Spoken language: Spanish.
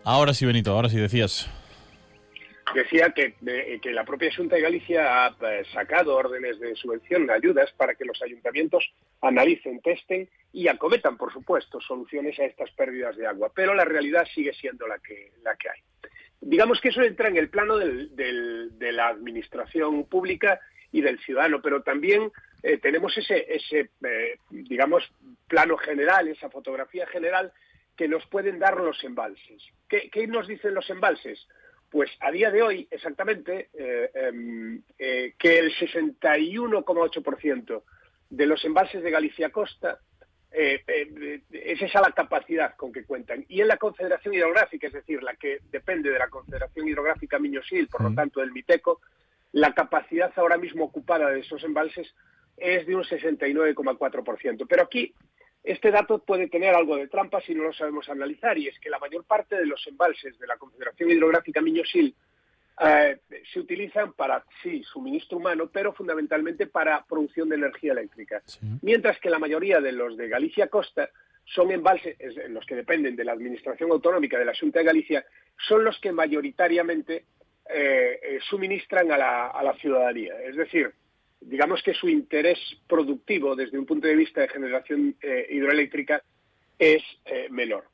Ahora sí, Benito, ahora sí decías. Decía que la propia Xunta de Galicia ha sacado órdenes de subvención, ayudas, para que los ayuntamientos analicen, testen y acometan, por supuesto, soluciones a estas pérdidas de agua. Pero la realidad sigue siendo la que hay. Digamos que eso entra en el plano de la administración pública y del ciudadano, pero también tenemos ese digamos, plano general, esa fotografía general que nos pueden dar los embalses. ¿Qué nos dicen los embalses? Pues a día de hoy, exactamente, que el 61,8% de los embalses de Galicia Costa es esa la capacidad con que cuentan. Y en la Confederación Hidrográfica, es decir, la que depende de la Confederación Hidrográfica Miño-Sil, por lo tanto del Miteco, la capacidad ahora mismo ocupada de esos embalses es de un 69,4%. Pero aquí este dato puede tener algo de trampa si no lo sabemos analizar, y es que la mayor parte de los embalses de la Confederación Hidrográfica Miño-Sil se utilizan para, sí, suministro humano, pero fundamentalmente para producción de energía eléctrica. Sí. Mientras que la mayoría de los de Galicia Costa son embalses, los que dependen de la Administración Autonómica de la Xunta de Galicia, son los que mayoritariamente suministran a la ciudadanía. Es decir, digamos que su interés productivo desde un punto de vista de generación hidroeléctrica es menor.